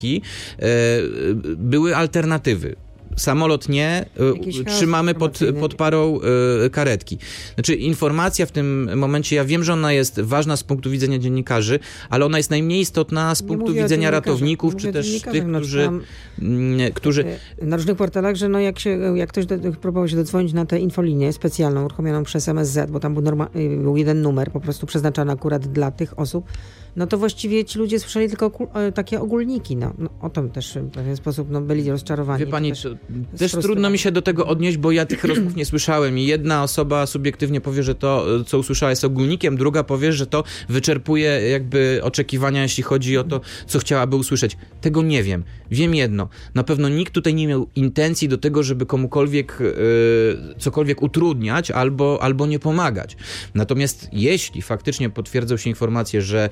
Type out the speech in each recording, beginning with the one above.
były alternatywy. Samolot nie, trzymamy pod parą karetki. Znaczy informacja w tym momencie, ja wiem, że ona jest ważna z punktu widzenia dziennikarzy, ale ona jest najmniej istotna z punktu widzenia ratowników, czy też tych, którzy... Na różnych portalach, że jak ktoś próbował się dodzwonić na tę infolinię specjalną, uruchomioną przez MSZ, bo tam był jeden numer po prostu przeznaczony akurat dla tych osób, no to właściwie ci ludzie słyszeli tylko takie ogólniki. No, o tym też w pewien sposób byli rozczarowani. Wie pani, też trudno mi się do tego odnieść, bo ja tych rozmów nie słyszałem i jedna osoba subiektywnie powie, że to, co usłyszała, jest ogólnikiem, druga powie, że to wyczerpuje jakby oczekiwania, jeśli chodzi o to, co chciałaby usłyszeć. Tego nie wiem. Wiem jedno. Na pewno nikt tutaj nie miał intencji do tego, żeby komukolwiek cokolwiek utrudniać albo nie pomagać. Natomiast jeśli faktycznie potwierdzą się informacje, że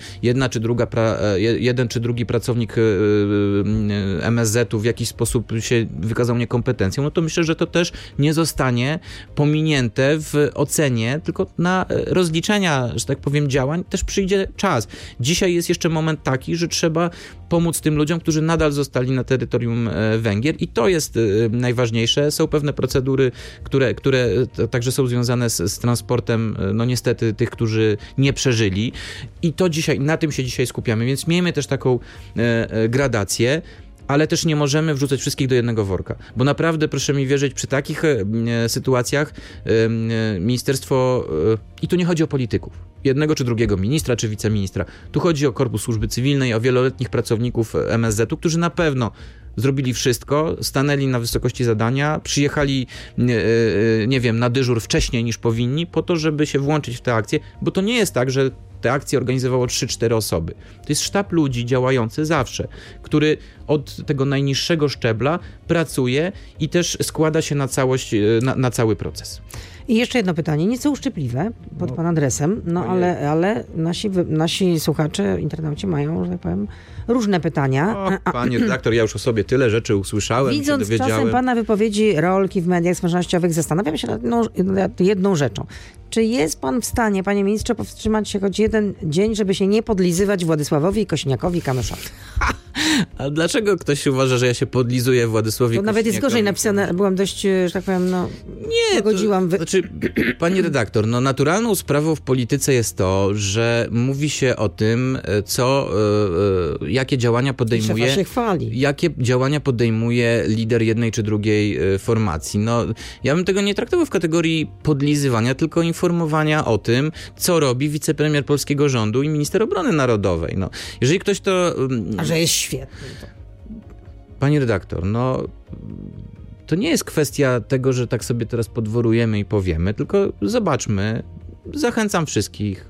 jeden czy drugi pracownik MSZ-u w jakiś sposób się wykazał niekompetencją, no to myślę, że to też nie zostanie pominięte w ocenie, tylko na rozliczenia, że tak powiem, działań też przyjdzie czas. Dzisiaj jest jeszcze moment taki, że trzeba pomóc tym ludziom, którzy nadal zostali na terytorium Węgier i to jest najważniejsze. Są pewne procedury, które także są związane z transportem, no niestety tych, którzy nie przeżyli i to dzisiaj, na tym się dzisiaj skupiamy, więc miejmy też taką gradację, ale też nie możemy wrzucać wszystkich do jednego worka, bo naprawdę, proszę mi wierzyć, przy takich sytuacjach ministerstwo, i tu nie chodzi o polityków, jednego czy drugiego ministra czy wiceministra, tu chodzi o Korpus Służby Cywilnej, o wieloletnich pracowników MSZ-u, którzy na pewno zrobili wszystko, stanęli na wysokości zadania, przyjechali, nie wiem, na dyżur wcześniej niż powinni, po to, żeby się włączyć w tę akcję, bo to nie jest tak, że te akcje organizowało 3-4 osoby. To jest sztab ludzi działający zawsze, który od tego najniższego szczebla pracuje i też składa się na całość, na cały proces. I jeszcze jedno pytanie, nieco uszczypliwe pod pan adresem, ale nasi słuchacze, internauci mają, że tak powiem, różne pytania. Pani redaktor, ja już o sobie tyle rzeczy usłyszałem, Widząc się dowiedziałem. czasem pana wypowiedzi, rolki w mediach społecznościowych, zastanawiam się nad jedną rzeczą. Czy jest pan w stanie, panie ministrze, powstrzymać się choć jeden dzień, żeby się nie podlizywać Władysławowi Kosiniakowi-Kamyszowi? A dlaczego ktoś uważa, że ja się podlizuję Władysławowi To nawet jest gorzej napisane, byłam dość, że tak powiem, pogodziłam. Pani redaktor, naturalną sprawą w polityce jest to, że mówi się o tym, jakie działania podejmuje, jakie działania podejmuje lider jednej czy drugiej formacji. Ja bym tego nie traktował w kategorii podlizywania, tylko informowania o tym, co robi wicepremier polskiego rządu i minister obrony narodowej. Jeżeli ktoś to... A że jest świetny to. Pani redaktor, to nie jest kwestia tego, że tak sobie teraz podworujemy i powiemy, tylko zobaczmy. Zachęcam wszystkich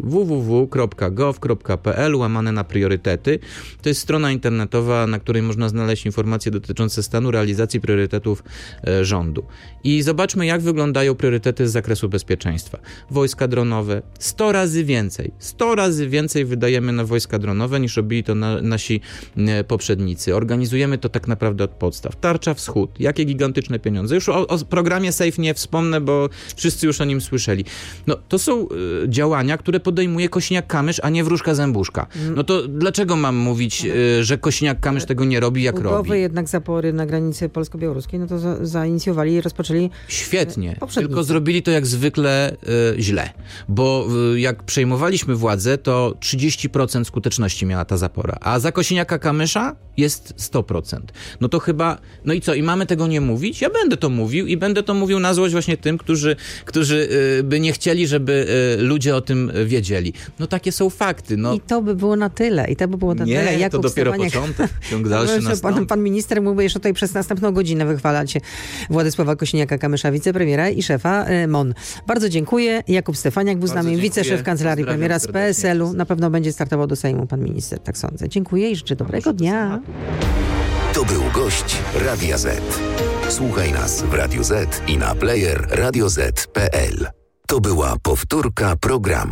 www.gov.pl/priorytety. To jest strona internetowa, na której można znaleźć informacje dotyczące stanu realizacji priorytetów rządu. I zobaczmy, jak wyglądają priorytety z zakresu bezpieczeństwa. Wojska dronowe, 100 razy więcej wydajemy na wojska dronowe, niż robili to nasi poprzednicy. Organizujemy to tak naprawdę od podstaw. Tarcza Wschód, jakie gigantyczne pieniądze. Już o programie SAFE nie wspomnę, bo wszyscy już o nim słyszeli. To są działania, które podejmuje Kosiniak-Kamysz, a nie Wróżka-Zębuszka. To dlaczego mam mówić, że Kosiniak-Kamysz tego nie robi, jak robi? Budowę jednak zapory na granicy polsko-białoruskiej, to zainicjowali i rozpoczęli świetnie, tylko zrobili to jak zwykle źle, bo jak przejmowaliśmy władzę, to 30% skuteczności miała ta zapora, a za Kosiniaka-Kamysza jest 100%. To chyba, i co, i mamy tego nie mówić? Ja będę to mówił i będę to mówił na złość właśnie tym, którzy by nie chcieli, żeby ludzie o tym wiedzieli. Takie są fakty. I to by było na tyle. Nie, to dopiero początek. Ciąg dalszy nastąpi. Pan minister mógłby jeszcze tutaj przez następną godzinę wychwalać Władysława Kosiniaka-Kamysza, wicepremiera i szefa MON. Bardzo dziękuję. Jakub Stefaniak był z nami, wiceszef Kancelarii Premiera z PSL-u. Na pewno będzie startował do Sejmu pan minister, tak sądzę. Dziękuję i życzę dobrego dnia. To był gość Radia Z. Słuchaj nas w Radio Z i na player radioz.pl. To była powtórka programu.